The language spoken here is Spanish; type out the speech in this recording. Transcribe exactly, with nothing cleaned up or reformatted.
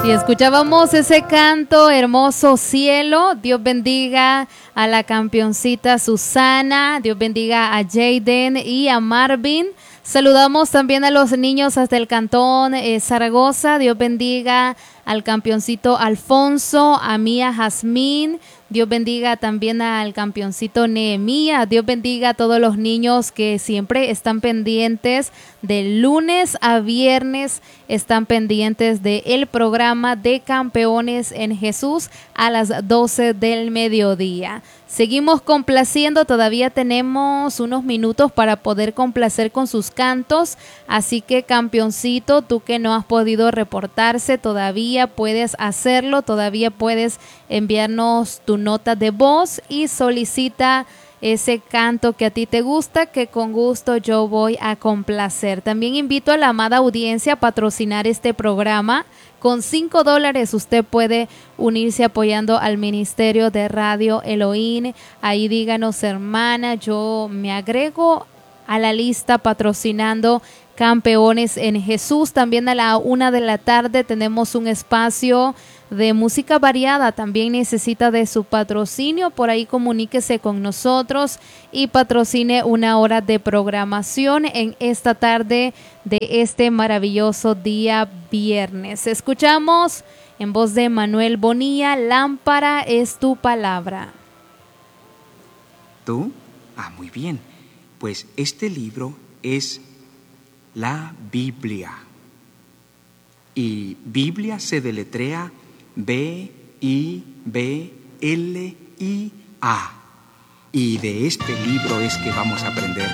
Y escuchábamos ese canto hermoso, Cielo. Dios bendiga a la campeoncita Susana, Dios bendiga a Jaden y a Marvin. Saludamos también a los niños hasta el cantón eh, Zaragoza. Dios bendiga al campeoncito Alfonso, a Mía Jazmín. Dios bendiga también al campeoncito Nehemías. Dios bendiga a todos los niños que siempre están pendientes de lunes a viernes, están pendientes del programa de Campeones en Jesús a las doce del mediodía. Seguimos complaciendo, todavía tenemos unos minutos para poder complacer con sus cantos, así que campeoncito, tú que no has podido reportarse, todavía puedes hacerlo, todavía puedes enviarnos tu nota de voz y solicita ese canto que a ti te gusta, que con gusto yo voy a complacer. También invito a la amada audiencia a patrocinar este programa. Con cinco dólares usted puede unirse apoyando al Ministerio de Radio Elohim. Ahí díganos, hermana, yo me agrego a la lista patrocinando Campeones en Jesús. También a la una de la tarde tenemos un espacio de música variada, también necesita de su patrocinio. Por ahí comuníquese con nosotros y patrocine una hora de programación en esta tarde de este maravilloso día viernes. Escuchamos en voz de Manuel Bonilla, Lámpara es tu palabra. ¿Tú? Ah, muy bien. Pues este libro es la Biblia. Y Biblia se deletrea B I B L I A. Y de este libro es que vamos a aprender